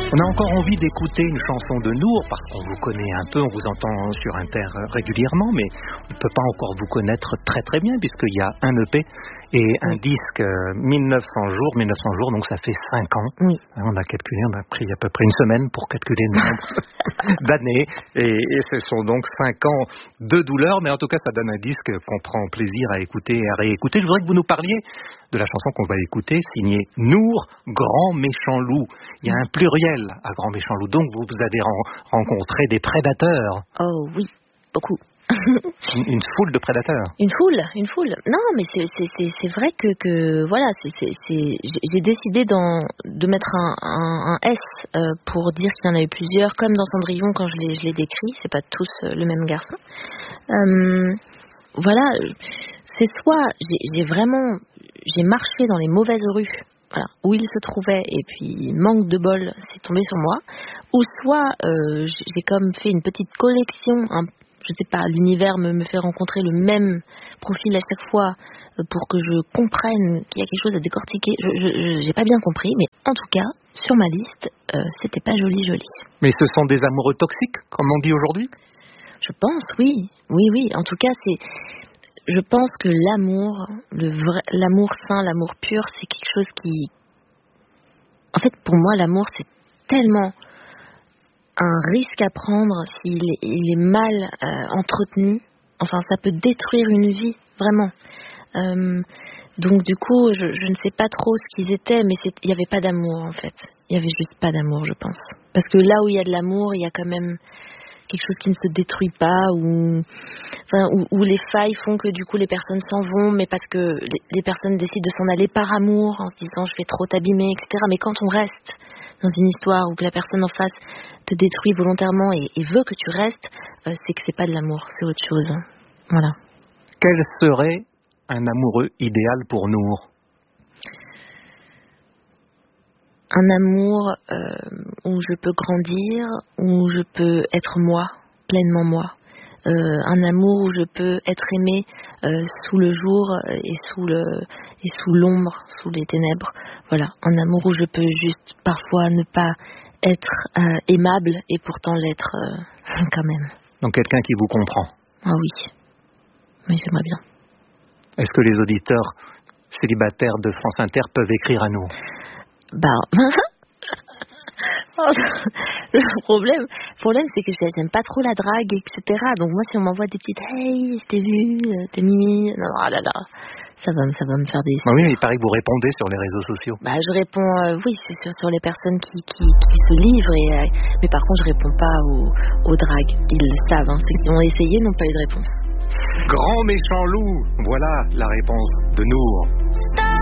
On a encore envie d'écouter une chanson de Nour, parce qu'on vous connaît un peu, on vous entend sur Inter régulièrement, mais on ne peut pas encore vous connaître très très bien, puisqu'il y a un EP et un disque 1900 jours, donc ça fait 5 ans. Oui. On a calculé, on a pris à peu près une semaine pour calculer le nombre d'années, et ce sont donc 5 ans de douleur, mais en tout cas ça donne un disque qu'on prend plaisir à écouter et à réécouter. Je voudrais que vous nous parliez de la chanson qu'on va écouter, signée Nour, Grand Méchant Loup. Il y a un pluriel à Grand Méchant Loup, donc vous avez rencontré des prédateurs. Oh oui, beaucoup. Une foule de prédateurs. Une foule. Non, mais c'est vrai que voilà, j'ai décidé de mettre un S pour dire qu'il y en a eu plusieurs, comme dans Cendrillon quand je l'ai décrit. C'est pas tous le même garçon. Voilà, c'est soit j'ai marché dans les mauvaises rues, voilà, où il se trouvait, et puis manque de bol, c'est tombé sur moi, ou soit j'ai comme fait une petite collection, je sais pas, l'univers me fait rencontrer le même profil à chaque fois pour que je comprenne qu'il y a quelque chose à décortiquer. J'ai pas bien compris, mais en tout cas, sur ma liste, c'était pas joli. Mais ce sont des amoureux toxiques, comme on dit aujourd'hui ? Je pense, oui. En tout cas, je pense que l'amour, l'amour sain, l'amour pur, c'est quelque chose qui... En fait, pour moi, l'amour, c'est tellement un risque à prendre s'il est mal entretenu. Enfin, ça peut détruire une vie, vraiment. Donc, du coup, je ne sais pas trop ce qu'ils étaient, mais il n'y avait pas d'amour, en fait. Il n'y avait juste pas d'amour, je pense. Parce que là où il y a de l'amour, il y a quand même quelque chose qui ne se détruit pas, où les failles font que du coup les personnes s'en vont, mais parce que les personnes décident de s'en aller par amour, en se disant je vais trop t'abîmer, etc. Mais quand on reste dans une histoire où que la personne en face te détruit volontairement et veut que tu restes, c'est que c'est pas de l'amour, c'est autre chose. Voilà. Quel serait un amoureux idéal pour Nour ? Un amour où je peux grandir, où je peux être moi, pleinement moi. Un amour où je peux être aimée sous le jour et sous l'ombre, sous les ténèbres. Voilà, un amour où je peux juste parfois ne pas être aimable et pourtant l'être quand même. Donc quelqu'un qui vous comprend. Ah oui, j'aimerais bien. Est-ce que les auditeurs célibataires de France Inter peuvent écrire à nous ? Le problème c'est que j'aime pas trop la drague, etc. Donc moi, si on m'envoie des petites hey, je t'ai vu, t'es mimi, non, là, ça va me faire des... Oui, mais il paraît que vous répondez sur les réseaux sociaux. Je réponds, oui, sur les personnes qui se livrent, mais par contre, je réponds pas aux dragues. Ils le savent, ceux qui ont essayé n'ont pas eu de réponse. Grand Méchant Loup, voilà la réponse de Nour.